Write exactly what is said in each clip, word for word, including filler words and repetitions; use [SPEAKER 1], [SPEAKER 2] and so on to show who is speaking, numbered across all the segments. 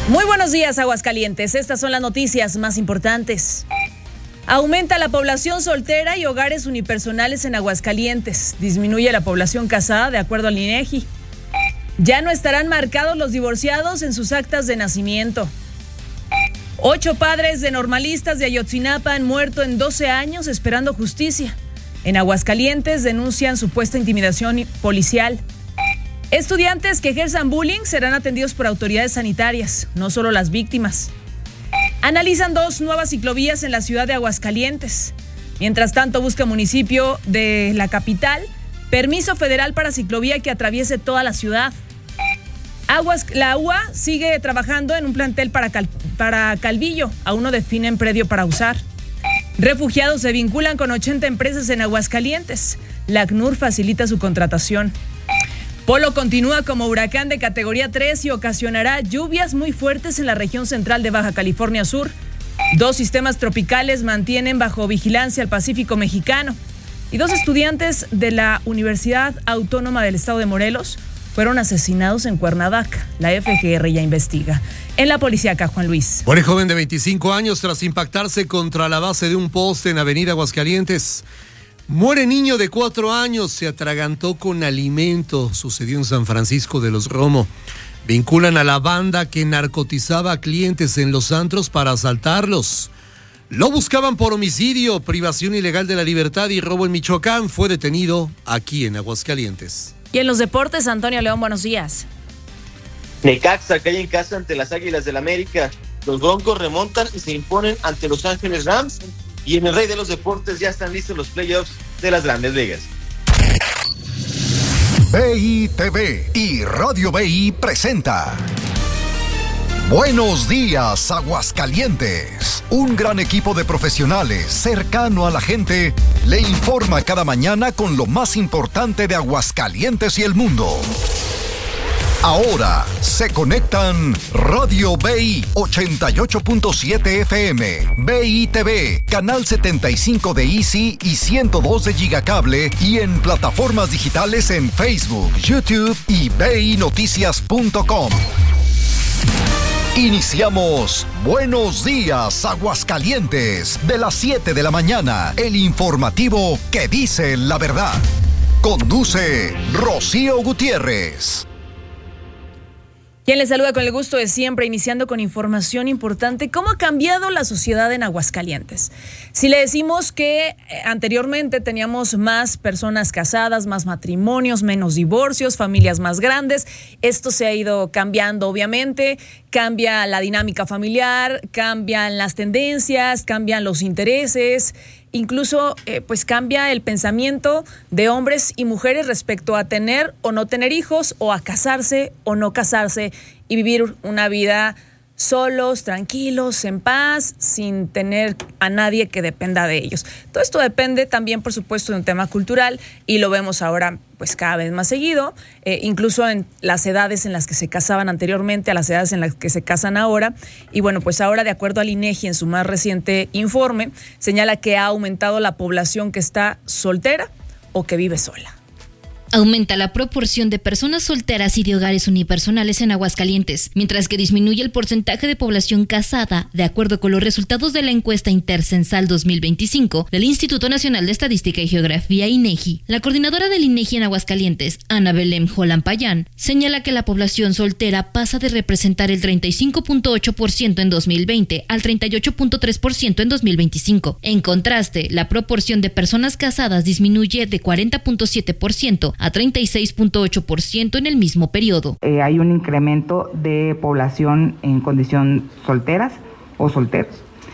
[SPEAKER 1] Muy buenos días, Aguascalientes. Estas son las noticias más importantes. Aumenta la población soltera y hogares unipersonales en Aguascalientes. Disminuye la población casada, de acuerdo al INEGI. Ya no estarán marcados los divorciados en sus actas de nacimiento. Ocho padres de normalistas de Ayotzinapa han muerto en doce años esperando justicia. En Aguascalientes denuncian supuesta intimidación policial. Estudiantes que ejerzan bullying serán atendidos por autoridades sanitarias, no solo las víctimas. Analizan dos nuevas ciclovías en la ciudad de Aguascalientes. Mientras tanto, busca municipio de la capital permiso federal para ciclovía que atraviese toda la ciudad. Aguas, la U A sigue trabajando en un plantel para, Cal, para Calvillo. Aún no definen predio para usar. Refugiados se vinculan con ochenta empresas en Aguascalientes. La A C N U R facilita su contratación. Polo continúa como huracán de categoría tres y ocasionará lluvias muy fuertes en la región central de Baja California Sur. Dos sistemas tropicales mantienen bajo vigilancia al Pacífico mexicano. Y dos estudiantes de la Universidad Autónoma del Estado de Morelos fueron asesinados en Cuernavaca. La F G R ya investiga. En la policíaca, Juan Luis.
[SPEAKER 2] Muere joven de veinticinco años tras impactarse contra la base de un poste en Avenida Aguascalientes. Muere niño de cuatro años, se atragantó con alimento. Sucedió en San Francisco de los Romo. Vinculan a la banda que narcotizaba a clientes en los antros para asaltarlos. Lo buscaban por homicidio, privación ilegal de la libertad y robo en Michoacán. Fue detenido aquí en Aguascalientes.
[SPEAKER 1] Y en los deportes, Antonio León, buenos días.
[SPEAKER 3] Necaxa cae en casa ante las Águilas del América. Los Broncos remontan y se imponen ante Los Ángeles Rams. Y en el Rey de los Deportes ya están listos los playoffs de las Grandes Ligas.
[SPEAKER 4] B I T V y Radio B I presenta Buenos días, Aguascalientes. Un gran equipo de profesionales cercano a la gente le informa cada mañana con lo más importante de Aguascalientes y el mundo. Ahora se conectan Radio B I ochenta y ocho punto siete F M, B I T V, Canal setenta y cinco de Easy y ciento dos de Gigacable y en plataformas digitales en Facebook, YouTube y B I Noticias punto com. Iniciamos Buenos Días, Aguascalientes, de las siete de la mañana, el informativo que dice la verdad. Conduce Rocío Gutiérrez.
[SPEAKER 1] Quien les saluda con el gusto de siempre, iniciando con información importante. ¿Cómo ha cambiado la sociedad en Aguascalientes? Si le decimos que anteriormente teníamos más personas casadas, más matrimonios, menos divorcios, familias más grandes, esto se ha ido cambiando, obviamente. Cambia la dinámica familiar, cambian las tendencias, cambian los intereses. Incluso eh, pues cambia el pensamiento de hombres y mujeres respecto a tener o no tener hijos, o a casarse o no casarse y vivir una vida solos, tranquilos, en paz, sin tener a nadie que dependa de ellos. Todo esto depende también, por supuesto, de un tema cultural, y lo vemos ahora pues cada vez más seguido, eh, incluso en las edades en las que se casaban anteriormente a las edades en las que se casan ahora. Y bueno, pues ahora, de acuerdo al INEGI, en su más reciente informe, señala que ha aumentado la población que está soltera o que vive sola.
[SPEAKER 5] Aumenta la proporción de personas solteras y de hogares unipersonales en Aguascalientes, mientras que disminuye el porcentaje de población casada, de acuerdo con los resultados de la encuesta intercensal dos mil veinticinco del Instituto Nacional de Estadística y Geografía, INEGI. La coordinadora del INEGI en Aguascalientes, Ana Belén Jolán Payán, señala que la población soltera pasa de representar el treinta y cinco punto ocho por ciento en dos mil veinte al treinta y ocho punto tres por ciento en dos mil veinticinco. En contraste, la proporción de personas casadas disminuye de cuarenta punto siete por ciento a treinta y seis punto ocho por ciento en el mismo periodo.
[SPEAKER 6] Eh, hay un incremento de población en condición solteras o solteros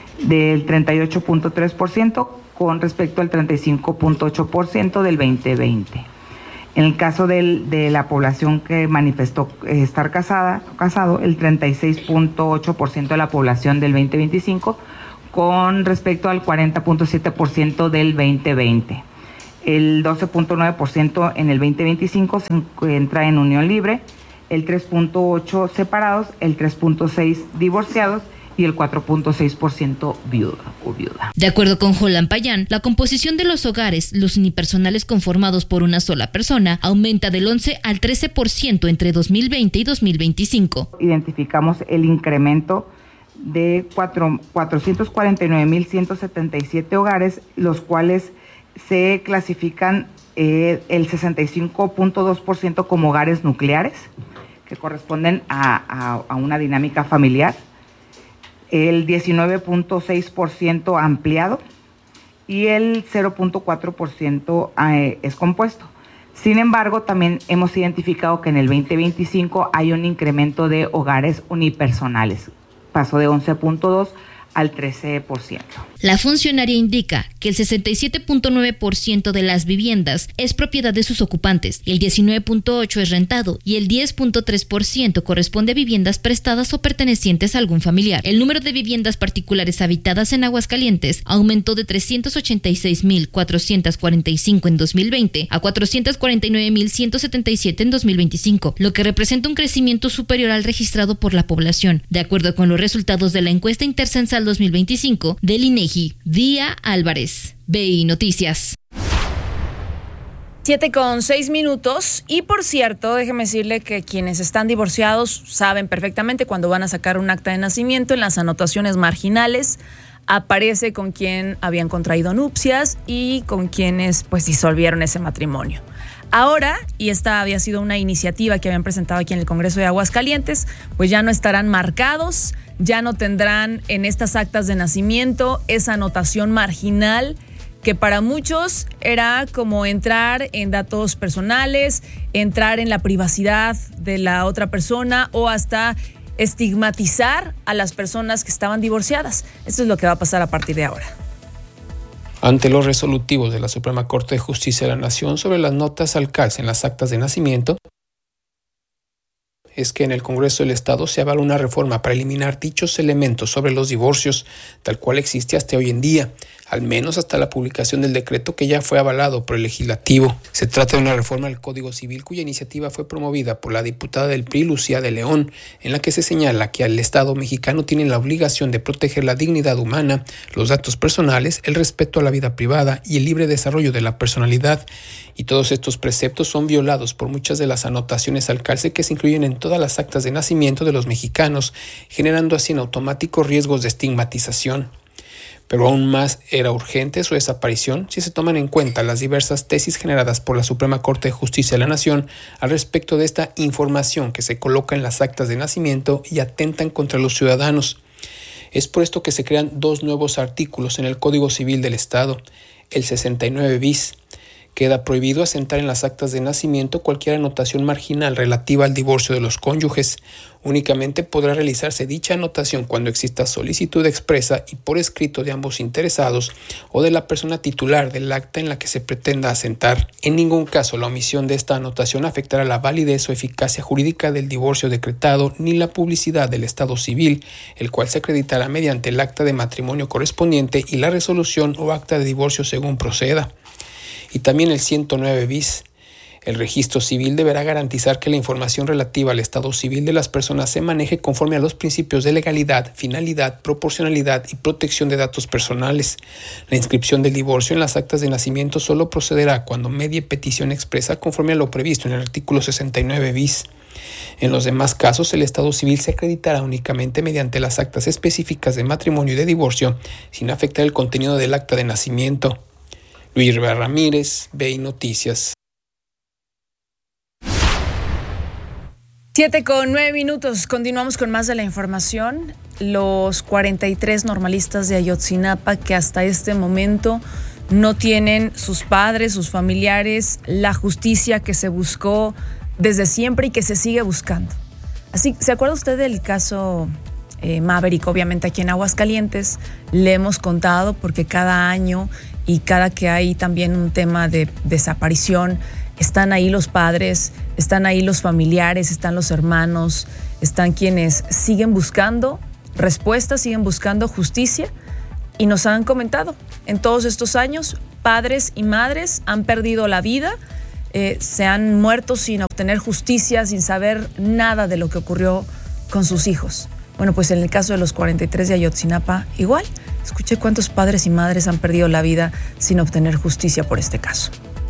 [SPEAKER 6] del treinta y ocho punto tres por ciento con respecto al treinta y cinco punto ocho por ciento del veinte veinte. En el caso del, de la población que manifestó eh, estar casada, casado, el treinta y seis punto ocho por ciento de la población del veinte veinticinco con respecto al cuarenta punto siete por ciento del veinte veinte. El doce punto nueve por ciento en el veinte veinticinco se encuentra en unión libre, el tres punto ocho por ciento separados, el tres punto seis por ciento divorciados y el cuatro punto seis por ciento viuda o viuda.
[SPEAKER 5] De acuerdo con Jolan Payán, la composición de los hogares, los unipersonales conformados por una sola persona, aumenta del once al trece por ciento entre dos mil veinte y dos mil veinticinco.
[SPEAKER 6] Identificamos el incremento de cuatrocientos cuarenta y nueve mil ciento setenta y siete hogares, los cuales se clasifican eh, el sesenta y cinco punto dos por ciento como hogares nucleares, que corresponden a, a, a una dinámica familiar, el diecinueve punto seis por ciento ampliado y el cero punto cuatro por ciento eh, es compuesto. Sin embargo, también hemos identificado que en el veinte veinticinco hay un incremento de hogares unipersonales. Pasó de once punto dos al trece por ciento.
[SPEAKER 5] La funcionaria indica que el sesenta y siete punto nueve por ciento de las viviendas es propiedad de sus ocupantes, el diecinueve punto ocho por ciento es rentado y el diez punto tres por ciento corresponde a viviendas prestadas o pertenecientes a algún familiar. El número de viviendas particulares habitadas en Aguascalientes aumentó de trescientos ochenta y seis mil cuatrocientos cuarenta y cinco en dos mil veinte a cuatrocientos cuarenta y nueve mil ciento setenta y siete en dos mil veinticinco, lo que representa un crecimiento superior al registrado por la población, de acuerdo con los resultados de la encuesta intercensal dos mil veinticinco del INEGI. Día Álvarez, B I Noticias.
[SPEAKER 1] Siete con seis minutos. Y por cierto, déjeme decirle que quienes están divorciados saben perfectamente cuando van a sacar un acta de nacimiento, en las anotaciones marginales aparece con quien habían contraído nupcias y con quienes pues disolvieron ese matrimonio. Ahora, y esta había sido una iniciativa que habían presentado aquí en el Congreso de Aguascalientes, pues ya no estarán marcados, ya no tendrán en estas actas de nacimiento esa anotación marginal que para muchos era como entrar en datos personales, entrar en la privacidad de la otra persona o hasta estigmatizar a las personas que estaban divorciadas. Esto es lo que va a pasar a partir de ahora.
[SPEAKER 7] Ante los resolutivos de la Suprema Corte de Justicia de la Nación sobre las notas al calce en las actas de nacimiento, es que en el Congreso del Estado se avala una reforma para eliminar dichos elementos sobre los divorcios, tal cual existe hasta hoy en día, al menos hasta la publicación del decreto que ya fue avalado por el Legislativo. Se trata de una reforma al Código Civil cuya iniciativa fue promovida por la diputada del P R I, Lucía de León, en la que se señala que el Estado mexicano tiene la obligación de proteger la dignidad humana, los datos personales, el respeto a la vida privada y el libre desarrollo de la personalidad. Y todos estos preceptos son violados por muchas de las anotaciones al calce que se incluyen en todas las actas de nacimiento de los mexicanos, generando así en automático riesgos de estigmatización. Pero aún más era urgente su desaparición si se toman en cuenta las diversas tesis generadas por la Suprema Corte de Justicia de la Nación al respecto de esta información que se coloca en las actas de nacimiento y atentan contra los ciudadanos. Es por esto que se crean dos nuevos artículos en el Código Civil del Estado, el sesenta y nueve bis. Queda prohibido asentar en las actas de nacimiento cualquier anotación marginal relativa al divorcio de los cónyuges. Únicamente podrá realizarse dicha anotación cuando exista solicitud expresa y por escrito de ambos interesados o de la persona titular del acta en la que se pretenda asentar. En ningún caso la omisión de esta anotación afectará la validez o eficacia jurídica del divorcio decretado ni la publicidad del estado civil, el cual se acreditará mediante el acta de matrimonio correspondiente y la resolución o acta de divorcio según proceda. Y también el ciento nueve bis. El registro civil deberá garantizar que la información relativa al estado civil de las personas se maneje conforme a los principios de legalidad, finalidad, proporcionalidad y protección de datos personales. La inscripción del divorcio en las actas de nacimiento solo procederá cuando medie petición expresa conforme a lo previsto en el artículo sesenta y nueve bis. En los demás casos, el estado civil se acreditará únicamente mediante las actas específicas de matrimonio y de divorcio, sin afectar el contenido del acta de nacimiento. Luis Rivera Ramírez, B I Noticias.
[SPEAKER 1] Siete con nueve minutos. Continuamos con más de la información. Los cuarenta y tres normalistas de Ayotzinapa que hasta este momento no tienen sus padres, sus familiares, la justicia que se buscó desde siempre y que se sigue buscando. Así, ¿se acuerda usted del caso eh, Maverick? Obviamente aquí en Aguascalientes le hemos contado porque cada año y cada que hay también un tema de desaparición, están ahí los padres, están ahí los familiares, están los hermanos, están quienes siguen buscando respuestas, siguen buscando justicia y nos han comentado, en todos estos años, padres y madres han perdido la vida, eh, se han muerto sin obtener justicia, sin saber nada de lo que ocurrió con sus hijos. Bueno, pues en el caso de los cuarenta y tres de Ayotzinapa, igual. Escuché cuántos padres y madres han perdido la vida sin obtener justicia por este caso.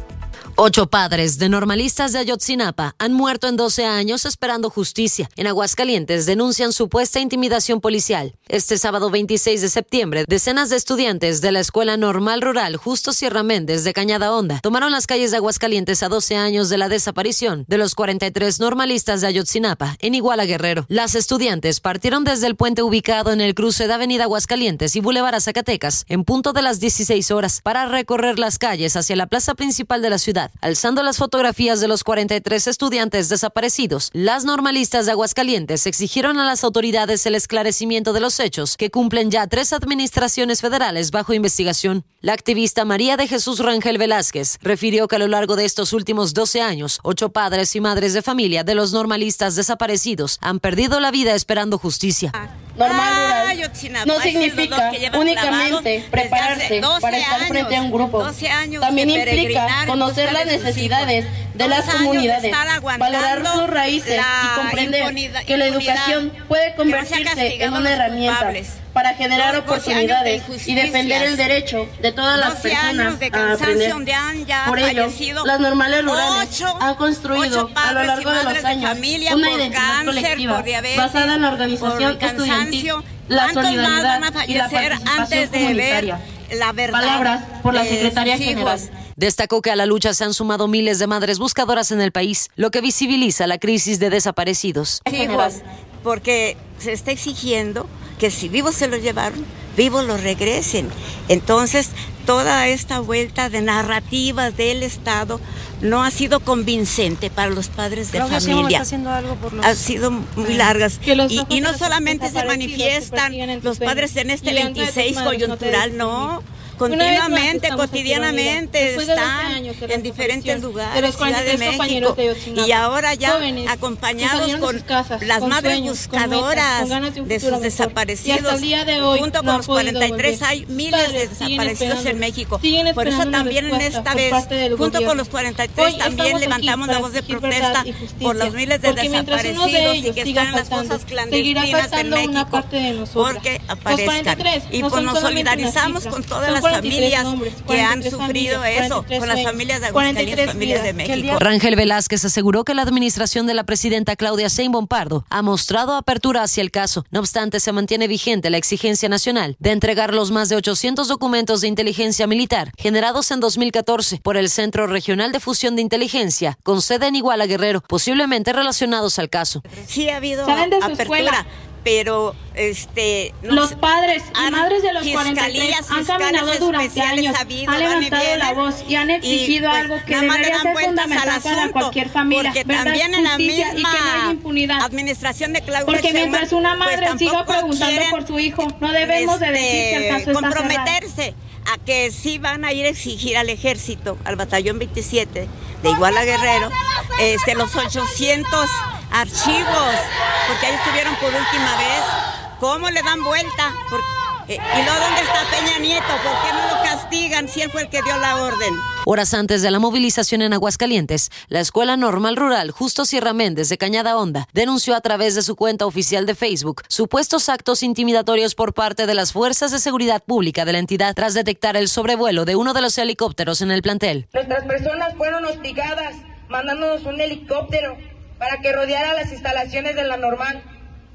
[SPEAKER 8] Ocho padres de normalistas de Ayotzinapa han muerto en doce años esperando justicia. En Aguascalientes denuncian supuesta intimidación policial. Este sábado veintiséis de septiembre, decenas de estudiantes de la Escuela Normal Rural Justo Sierra Méndez de Cañada Honda tomaron las calles de Aguascalientes a doce años de la desaparición de los cuarenta y tres normalistas de Ayotzinapa en Iguala Guerrero. Las estudiantes partieron desde el puente ubicado en el cruce de Avenida Aguascalientes y Boulevard a Zacatecas en punto de las dieciséis horas para recorrer las calles hacia la plaza principal de la ciudad. Alzando las fotografías de los cuarenta y tres estudiantes desaparecidos, las normalistas de Aguascalientes exigieron a las autoridades el esclarecimiento de los hechos que cumplen ya tres administraciones federales bajo investigación. La activista María de Jesús Rangel Velázquez refirió que a lo largo de estos últimos doce años, ocho padres y madres de familia de los normalistas desaparecidos han perdido la vida esperando justicia.
[SPEAKER 9] Normal rural no significa únicamente prepararse para estar frente a un grupo. También implica conocer las necesidades de las comunidades, valorar sus raíces y comprender que la educación puede convertirse en una herramienta para generar oportunidades y defender el derecho de todas las personas a aprender. Por ello, las normales rurales han construido a lo largo de los años una identidad colectiva basada en la organización estudiantil, la solidaridad y la participación comunitaria. Palabras por la secretaria general.
[SPEAKER 8] Destacó que a la lucha se han sumado miles de madres buscadoras en el país, lo que visibiliza la crisis de desaparecidos.
[SPEAKER 10] Hijos, porque se está exigiendo que si vivos se los llevaron, vivos los regresen. Entonces, toda esta vuelta de narrativas del Estado no ha sido convincente para los padres de
[SPEAKER 11] Claudia
[SPEAKER 10] familia.
[SPEAKER 11] Está haciendo algo por los...
[SPEAKER 10] Ha sido muy largas. Y, y no solamente se manifiestan los padres en este veintiséis coyuntural, no. Continuamente, cotidianamente están en diferentes lugares, Ciudad de México, y ahora ya acompañados con las madres buscadoras de sus desaparecidos. Junto con los cuarenta y tres hay miles de desaparecidos en México. Por eso también en esta vez, junto con los cuarenta y tres, también levantamos la voz de protesta por los miles de desaparecidos y que están en las fosas clandestinas en México, porque aparezcan. Y pues nos solidarizamos con todas las familias que han sufrido eso, con las familias de Aguascalientes, familias de México.
[SPEAKER 8] Rangel Velázquez aseguró que la administración de la presidenta Claudia Sheinbaum Pardo ha mostrado apertura hacia el caso. No obstante, se mantiene vigente la exigencia nacional de entregar los más de ochocientos documentos de inteligencia militar generados en dos mil catorce por el Centro Regional de Fusión de Inteligencia, con sede en Iguala Guerrero, posiblemente relacionados al caso.
[SPEAKER 10] Sí ha habido apertura. Escuela? Pero este
[SPEAKER 9] no los padres y madres de los cuarenta y tres han caminado durante años, han levantado la voz y han exigido y, pues, algo que debería ser fundamental para cualquier familia,
[SPEAKER 10] porque
[SPEAKER 9] verdad,
[SPEAKER 10] también en la
[SPEAKER 9] justicia
[SPEAKER 10] misma
[SPEAKER 9] y que no haya impunidad.
[SPEAKER 10] Administración de Claudia
[SPEAKER 9] porque
[SPEAKER 10] Sheinbaum,
[SPEAKER 9] mientras una madre
[SPEAKER 10] pues,
[SPEAKER 9] siga preguntando por su hijo, no debemos este, de decir que el caso está
[SPEAKER 10] comprometerse
[SPEAKER 9] cerrado.
[SPEAKER 10] A que sí van a ir a exigir al ejército, al batallón veintisiete de Iguala Guerrero, este, los ochocientos archivos, porque ahí estuvieron por última vez. ¿Cómo le dan vuelta? Por, eh, ¿Y luego dónde está Peña Nieto? ¿Por qué no lo castigan si él fue el que dio la orden?
[SPEAKER 8] Horas antes de la movilización en Aguascalientes, la Escuela Normal Rural Justo Sierra Méndez de Cañada Honda denunció a través de su cuenta oficial de Facebook supuestos actos intimidatorios por parte de las fuerzas de seguridad pública de la entidad tras detectar el sobrevuelo de uno de los helicópteros en el plantel.
[SPEAKER 12] Nuestras personas fueron hostigadas, mandándonos un helicóptero para que rodeara las instalaciones de la Normal.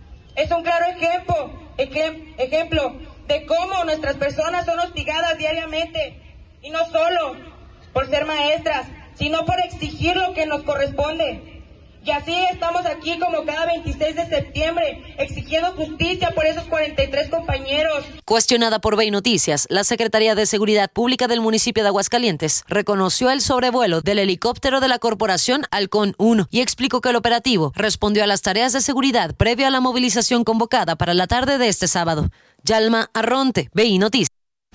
[SPEAKER 12] Es un claro ejemplo, ejem, ejemplo de cómo nuestras personas son hostigadas diariamente, y no solo por ser maestras, sino por exigir lo que nos corresponde. Y así estamos aquí como cada veintiséis de septiembre, exigiendo justicia por esos cuarenta y tres compañeros.
[SPEAKER 8] Cuestionada por Bey Noticias, la Secretaría de Seguridad Pública del municipio de Aguascalientes reconoció el sobrevuelo del helicóptero de la corporación Halcón uno y explicó que el operativo respondió a las tareas de seguridad previo a la movilización convocada para la tarde de este sábado. Yalma Arronte, Bey Noticias.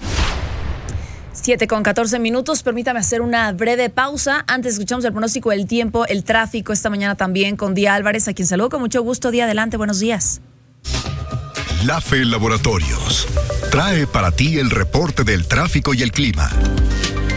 [SPEAKER 1] siete con catorce minutos, permítame hacer una breve pausa. Antes escuchamos el pronóstico del tiempo, el tráfico esta mañana también con Día Álvarez, a quien saludo con mucho gusto. Día, adelante, buenos días.
[SPEAKER 4] LAFE Laboratorios trae para ti el reporte del tráfico y el clima.